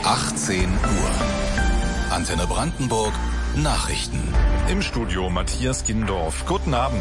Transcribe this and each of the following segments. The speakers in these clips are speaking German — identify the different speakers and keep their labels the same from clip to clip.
Speaker 1: 18 Uhr. Antenne Brandenburg Nachrichten.
Speaker 2: Im Studio Matthias Gindorf. Guten Abend.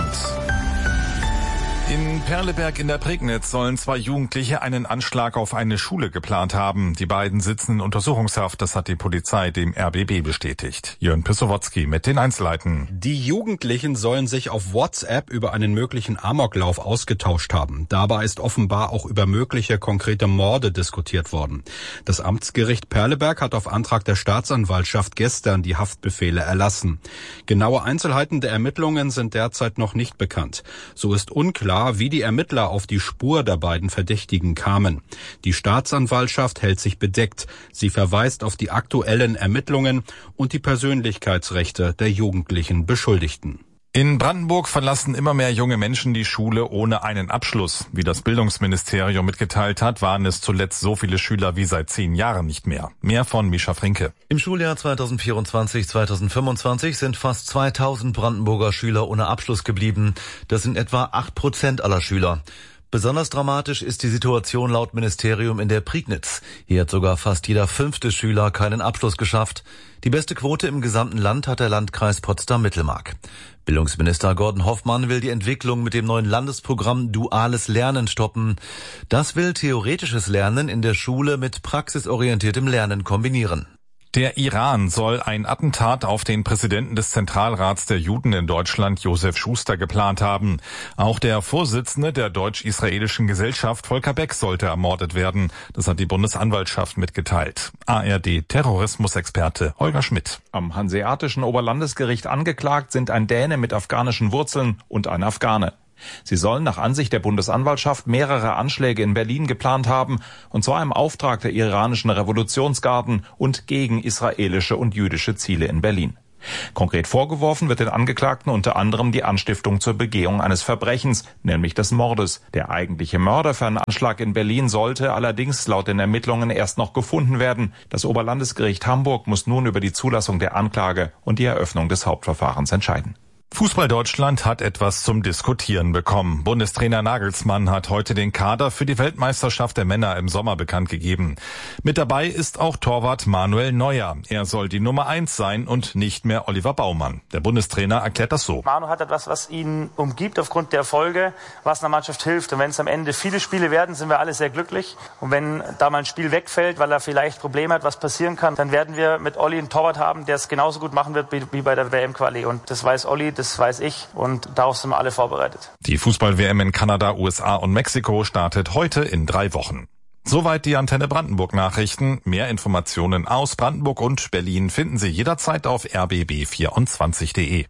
Speaker 2: In Perleberg in der Prignitz sollen 2 Jugendliche einen Anschlag auf eine Schule geplant haben. Die beiden sitzen in Untersuchungshaft, das hat die Polizei dem RBB bestätigt. Jörn Pissowotzki mit den Einzelheiten.
Speaker 3: Die Jugendlichen sollen sich auf WhatsApp über einen möglichen Amoklauf ausgetauscht haben. Dabei ist offenbar auch über mögliche konkrete Morde diskutiert worden. Das Amtsgericht Perleberg hat auf Antrag der Staatsanwaltschaft gestern die Haftbefehle erlassen. Genaue Einzelheiten der Ermittlungen sind derzeit noch nicht bekannt. So ist unklar, wie die Ermittler auf die Spur der beiden Verdächtigen kamen. Die Staatsanwaltschaft hält sich bedeckt. Sie verweist auf die aktuellen Ermittlungen und die Persönlichkeitsrechte der jugendlichen Beschuldigten.
Speaker 2: In Brandenburg verlassen immer mehr junge Menschen die Schule ohne einen Abschluss. Wie das Bildungsministerium mitgeteilt hat, waren es zuletzt so viele Schüler wie seit 10 Jahren nicht mehr. Mehr von Mischa Frinke.
Speaker 4: Im Schuljahr 2024/2025 sind fast 2000 Brandenburger Schüler ohne Abschluss geblieben. Das sind etwa 8% aller Schüler. Besonders dramatisch ist die Situation laut Ministerium in der Prignitz. Hier hat sogar fast jeder 5. Schüler keinen Abschluss geschafft. Die beste Quote im gesamten Land hat der Landkreis Potsdam-Mittelmark. Bildungsminister Gordon Hoffmann will die Entwicklung mit dem neuen Landesprogramm Duales Lernen stoppen. Das will theoretisches Lernen in der Schule mit praxisorientiertem Lernen kombinieren.
Speaker 2: Der Iran soll ein Attentat auf den Präsidenten des Zentralrats der Juden in Deutschland, Josef Schuster, geplant haben. Auch der Vorsitzende der deutsch-israelischen Gesellschaft, Volker Beck, sollte ermordet werden. Das hat die Bundesanwaltschaft mitgeteilt. ARD-Terrorismusexperte Holger Schmidt.
Speaker 5: Am Hanseatischen Oberlandesgericht angeklagt sind ein Däne mit afghanischen Wurzeln und ein Afghane. Sie sollen nach Ansicht der Bundesanwaltschaft mehrere Anschläge in Berlin geplant haben, und zwar im Auftrag der iranischen Revolutionsgarden und gegen israelische und jüdische Ziele in Berlin. Konkret vorgeworfen wird den Angeklagten unter anderem die Anstiftung zur Begehung eines Verbrechens, nämlich des Mordes. Der eigentliche Mörder für einen Anschlag in Berlin sollte allerdings laut den Ermittlungen erst noch gefunden werden. Das Oberlandesgericht Hamburg muss nun über die Zulassung der Anklage und die Eröffnung des Hauptverfahrens entscheiden.
Speaker 2: Fußball Deutschland hat etwas zum Diskutieren bekommen. Bundestrainer Nagelsmann hat heute den Kader für die Weltmeisterschaft der Männer im Sommer bekannt gegeben. Mit dabei ist auch Torwart Manuel Neuer. Er soll die Nummer 1 sein und nicht mehr Oliver Baumann. Der Bundestrainer erklärt das so.
Speaker 6: Manu hat etwas, was ihn umgibt aufgrund der Erfolge, was einer Mannschaft hilft. Und wenn es am Ende viele Spiele werden, sind wir alle sehr glücklich. Und wenn da mal ein Spiel wegfällt, weil er vielleicht Probleme hat, was passieren kann, dann werden wir mit Olli einen Torwart haben, der es genauso gut machen wird wie bei der WM-Quali. Und das weiß Olli, das weiß ich, und darauf sind wir alle vorbereitet.
Speaker 2: Die Fußball-WM in Kanada, USA und Mexiko startet heute in 3 Wochen. Soweit die Antenne Brandenburg Nachrichten. Mehr Informationen aus Brandenburg und Berlin finden Sie jederzeit auf rbb24.de.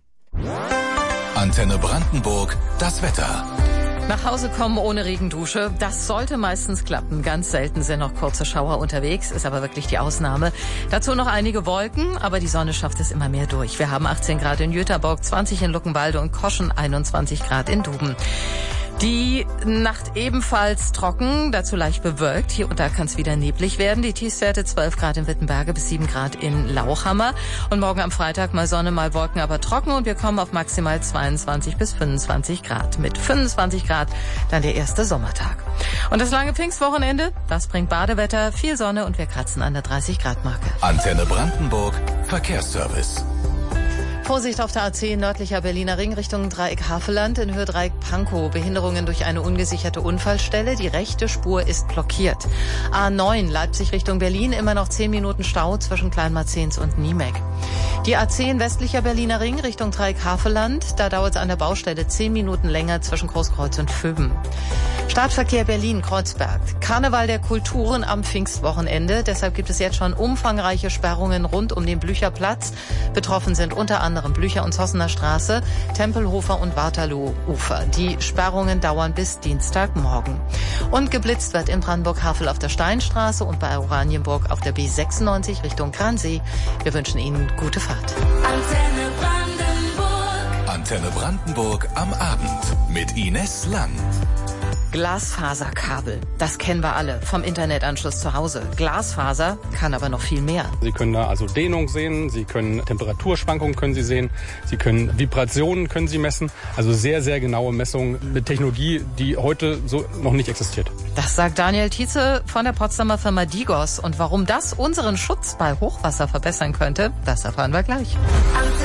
Speaker 1: Antenne Brandenburg, das Wetter.
Speaker 7: Nach Hause kommen ohne Regendusche, das sollte meistens klappen. Ganz selten sind noch kurze Schauer unterwegs, ist aber wirklich die Ausnahme. Dazu noch einige Wolken, aber die Sonne schafft es immer mehr durch. Wir haben 18 Grad in Jüterbock, 20 in Luckenwalde und Koschen, 21 Grad in Duben. Die Nacht ebenfalls trocken, dazu leicht bewölkt. Hier und da kann es wieder neblig werden. Die Tiefstwerte 12 Grad in Wittenberge bis 7 Grad in Lauchhammer. Und morgen am Freitag mal Sonne, mal Wolken, aber trocken. Und wir kommen auf maximal 22 bis 25 Grad. Mit 25 Grad dann der erste Sommertag. Und das lange Pfingstwochenende, das bringt Badewetter, viel Sonne und wir kratzen an der 30-Grad-Marke.
Speaker 1: Antenne Brandenburg, Verkehrsservice.
Speaker 7: Vorsicht auf der A10 nördlicher Berliner Ring Richtung Dreieck Havelland in Höhe Dreieck Pankow. Behinderungen durch eine ungesicherte Unfallstelle. Die rechte Spur ist blockiert. A9 Leipzig Richtung Berlin immer noch 10 Minuten Stau zwischen Kleinmarzens und Niemek. Die A10 westlicher Berliner Ring Richtung Dreieck Havelland. Da dauert es an der Baustelle 10 Minuten länger zwischen Großkreuz und Vöben. Stadtverkehr Berlin-Kreuzberg. Karneval der Kulturen am Pfingstwochenende. Deshalb gibt es jetzt schon umfangreiche Sperrungen rund um den Blücherplatz. Betroffen sind unter anderem Blücher- und Zossener Straße, Tempelhofer und Waterloo-Ufer. Die Sperrungen dauern bis Dienstagmorgen. Und geblitzt wird in Brandenburg-Havel auf der Steinstraße und bei Oranienburg auf der B96 Richtung Kransee. Wir wünschen Ihnen gute Fahrt.
Speaker 1: Antenne Brandenburg. Antenne Brandenburg am Abend mit Ines Lang.
Speaker 7: Glasfaserkabel, das kennen wir alle vom Internetanschluss zu Hause. Glasfaser kann aber noch viel mehr.
Speaker 8: Sie können da also Dehnung sehen, Sie können Temperaturschwankungen können Sie sehen, Sie können Vibrationen können Sie messen. Also sehr, sehr genaue Messungen mit Technologie, die heute so noch nicht existiert.
Speaker 7: Das sagt Daniel Tietze von der Potsdamer Firma Digos. Und warum das unseren Schutz bei Hochwasser verbessern könnte, das erfahren wir gleich.